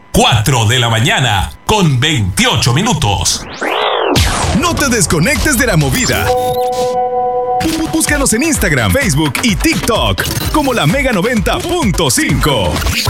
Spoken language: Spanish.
4 de la mañana con 28 minutos. No te desconectes de la movida. Búscanos en Instagram, Facebook y TikTok como La Mega 90.5.